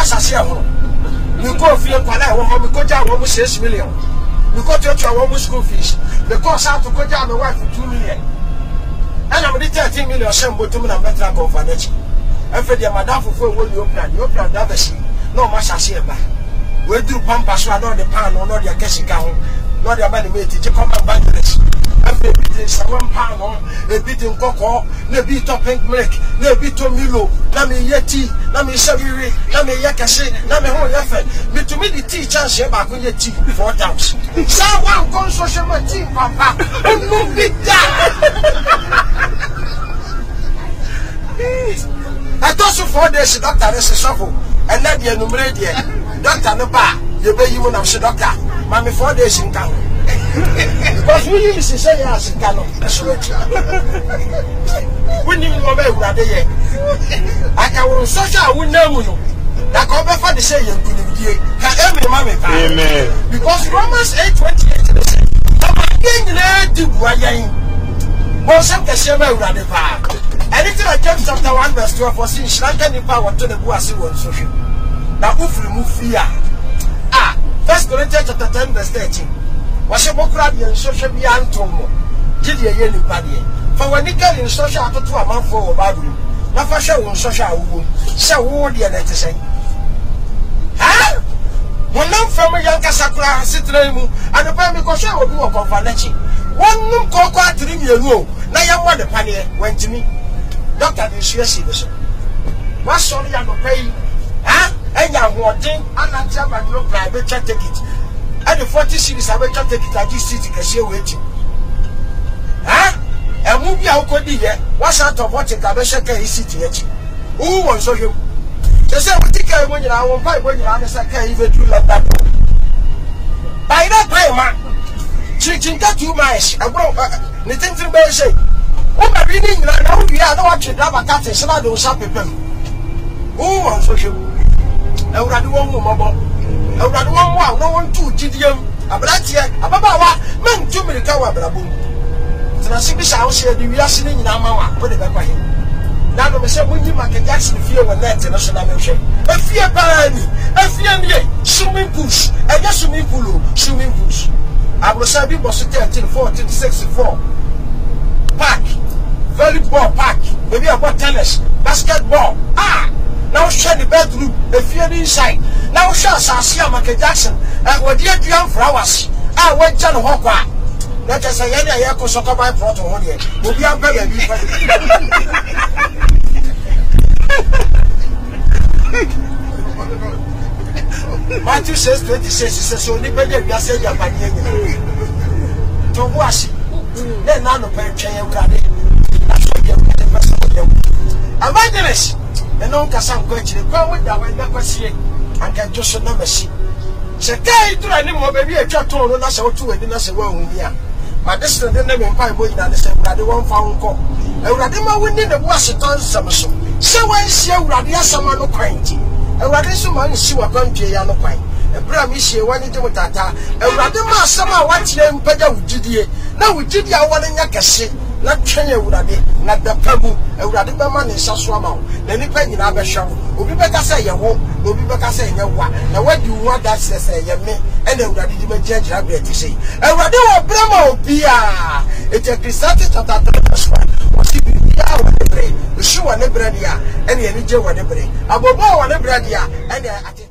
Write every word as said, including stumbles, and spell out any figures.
asase ho me go fie kwala wo ho me ko ja wo mo six million me go to to wo mo school fees because out to go ja me wife two million and I'm the thirteen million sham botum na betra conference e fe dia madam fofo wo ni opna ni opna da besi no ma asase e ba we duru pampa so na the pan no no dia kesika ho no dia ba ni me ti come back this afi bi dey seven pound no e bi dey nkoko na bi to pink milk na bi to milo na me yeti na me shabiri na me yakase na me ho yafe me to me the tea chance e ba ko yeti four times sa one kon social media papa no bi da I thought so four days doctor is suffer and let the number there doctor no ba you be you na she doctor mama four days in town because we used to say yes in Kano we need no be urade here I can social we know no that come for the say you good ka emi mama pa amen because Romans eight twenty-eight say mama king na di buayan mo sem ka se ma urade pa anything like James chapter one verse twelve for sin shrunken in power to the buasi won social na ufri mu fear ah First Corinthians chapter ten verse thirteen was a bokra the social be antomo did ye ye nipa de for when you get in social atoto amanfo o bible na fa hwe won social wo se wo de na te say ha wonam from yanka sakura sitran mu and pa me ko hwe obi wo konfalechi wonnum koko atiri mienu o na ye mo de pane wantimi doctor dey share see this wa sorry ya no pay ha enya hoden anatia ba no private ticket and the forty series I will take it at this city can share waiting. Huh? A movie I could be here. What's out of what a cabesha can city yet? Who wants so you? They say, we take care when you are on pipe when you are the second even do like that. By that time, man, chicken got two miles. I broke Nathan to be say, oh, my reading, now we are not watching rubber cat and some of those happy people. Who wants so you? I would have one more. I would want no one to Gideon, a blatia, a baba, men two minutes hour, Braboo. So I see this house here, we are sitting in our mouth, put it back by him. Now, we say, when you make a Jackson fear when that's a national mission. A fear party, a fear me, swimming push, and yes, swimming pool, swimming push. I will say, we must thirteen, fourteen, sixty-four. Park, volleyball park, maybe about tennis, basketball. Ah! Now share the bedroom, if you're inside. Now share Sasia Michael Jackson, and what dear young flowers. I went to Hawkwa. Let us say any echo soccer by proton here. Will be a better. Matthew says twenty-six, he says, only better we are saying your panier. To wash it. Then none of them change your body. That's what you're getting. Evangelist. And no Cassam going to the power with that way, never see it. And can just never see. Say, to animal, maybe a chat on us or two, and then I say, well, yeah. My distance, then never find boy, and I said, I don't want found call. And Radima winning the Washington Summerson. So I see a Radia Sama no quainty. And Radisha man, she was going to a yano pine. And Bramishi, one into Tata. And Radima Sama, watch them, Pedro Judy. Now we did ya one in Yakasi. Not Kenya would have been, not the Pebu, and Radima man in Saswama. Then you pay in our show. Will be better say you won't, will be better say you want. Now, what do you want that say, you may, and then Raddy judge have to say. And Radima Bramo Pia, it's a Christian chapter one. What if you are one the brain, the shoe and the bread, and the energy one the brain. Above all, one the bread, and